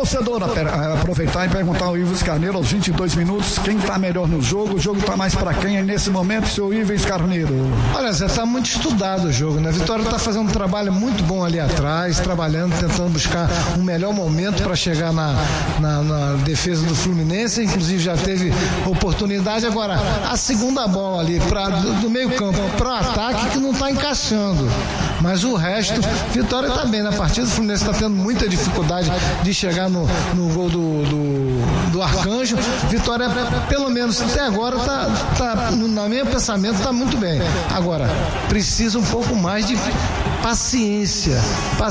torcedor, aproveitar e perguntar ao Ives Carneiro aos 22 minutos, quem tá melhor no jogo? O jogo tá mais pra quem aí nesse momento, seu Ives Carneiro? Olha, Zé, tá muito estudado o jogo, né? A Vitória tá fazendo um trabalho muito bom ali atrás, trabalhando, tentando buscar um melhor momento para chegar na defesa do Fluminense, inclusive já teve oportunidade. Agora, a segunda bola ali do meio campo para ataque que não tá encaixando, mas o resto, Vitória tá bem na partida. O Fluminense tá tendo muita dificuldade de chegar no gol do Arcanjo. Vitória, pelo menos até agora, tá no meu pensamento, tá muito bem. Agora, precisa um pouco mais de paciência,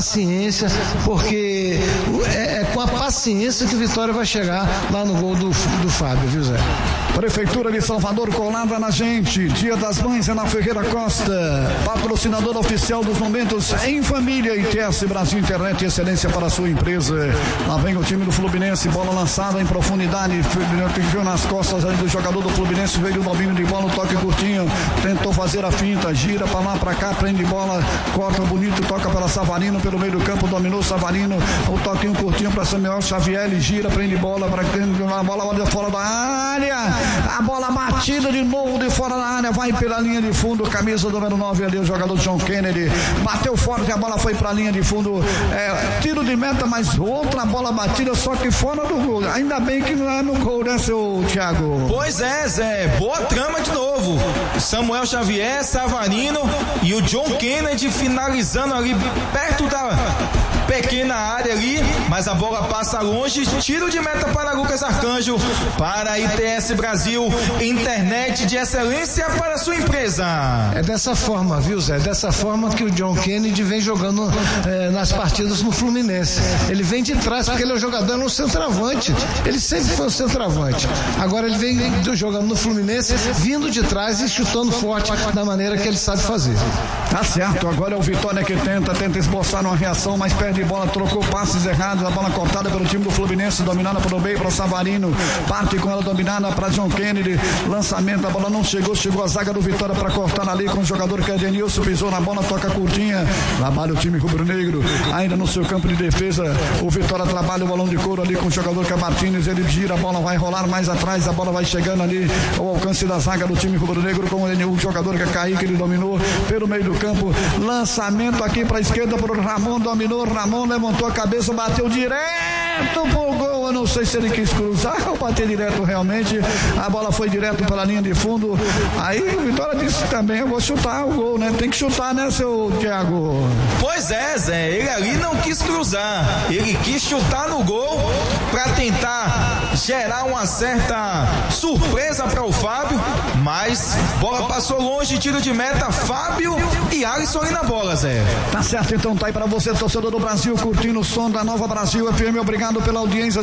porque é com a paciência que o Vitória vai chegar lá no gol do Fábio, viu, Zé? Prefeitura de Salvador colada na gente. Dia das Mães é na Ferreira Costa. Patrocinador oficial dos momentos em família. ITS Brasil Internet, excelência para a sua empresa. Lá vem o time do Fluminense, bola lançada em profundidade, viu nas costas ali do jogador do Fluminense, veio o domínio de bola, um toque curtinho, tentou fazer a finta, gira para lá, para cá, prende bola, corta bonito, toca para Savarino pelo meio do campo, dominou Savarino, o toquinho curtinho para Samuel Xavier, ele gira, prende bola para a bola fora da área, a bola batida de novo de fora da área, vai pela linha de fundo, camisa número 9 ali, o jogador John Kennedy, bateu forte, a bola foi para a linha de fundo, tiro de meta, mas outra bola batida, só que fora do gol, ainda bem que não é no gol, né, seu Thiago? Pois é, Zé, boa trama de novo, Samuel Xavier, Savarino e o John Kennedy finalizando ali perto da pequena área ali, mas a bola passa longe, tiro de meta para Lucas Arcanjo, para a ITS Brasil, internet de excelência para a sua empresa. É dessa forma, viu, Zé? Dessa forma que o John Kennedy vem jogando nas partidas no Fluminense. Ele vem de trás, porque ele é um jogador, um centroavante. Ele sempre foi um centroavante. Agora ele vem jogando no Fluminense, vindo de trás e chutando forte da maneira que ele sabe fazer. Tá certo, agora é o Vitória que tenta esboçar uma reação, mas perde bola, trocou passes errados, a bola cortada pelo time do Fluminense, dominada pelo meio para Savarino, parte com ela dominada para John Kennedy, lançamento, a bola não chegou a zaga do Vitória para cortar ali com o jogador que é Denilson, pisou na bola, toca curtinha, trabalha o time rubro-negro, ainda no seu campo de defesa, o Vitória trabalha o balão de couro ali com o jogador que é Martins, ele gira, a bola vai rolar mais atrás, a bola vai chegando ali ao alcance da zaga do time rubro-negro com o jogador que é Kaique, ele dominou pelo meio do campo, lançamento aqui para a esquerda pro Ramon, dominou, Ramon levantou a cabeça, bateu direto pro gol, eu não sei se ele quis cruzar ou bater direto realmente, a bola foi direto pela linha de fundo, aí o Vitória disse também, eu vou chutar o gol, né, tem que chutar, né, seu Thiago? Pois é, Zé, ele ali não quis cruzar, ele quis chutar no gol para tentar gerar uma certa surpresa para o Fábio, mas bola passou longe, tiro de meta, Fábio e Alisson ali na bola, Zé. Tá certo, então tá aí pra você, torcedor do Brasil, curtindo o som da Nova Brasil FM, obrigado pela audiência,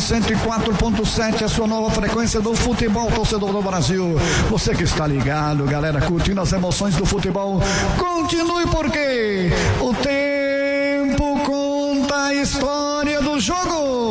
104.7, a sua nova frequência do futebol, torcedor do Brasil, você que está ligado, galera, curtindo as emoções do futebol, continue porque o tempo conta a história do jogo.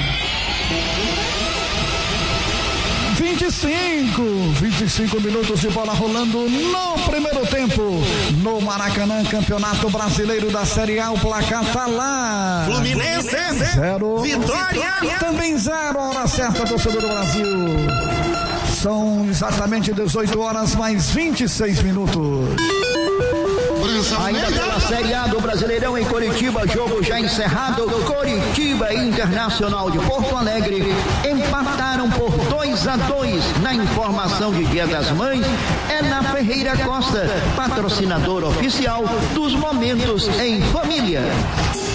25 minutos de bola rolando no primeiro tempo no Maracanã, Campeonato Brasileiro da Série A, o placar tá lá, Fluminense 0, Vitória também 0, hora certa, torcedor do Brasil, são exatamente 18 horas mais 26 minutos. Ainda pela Série A do Brasileirão em Coritiba, jogo já encerrado, Coritiba e Internacional de Porto Alegre empataram por 2-2. Na informação de Dia das Mães, é na Ferreira Costa, patrocinador oficial dos momentos em família.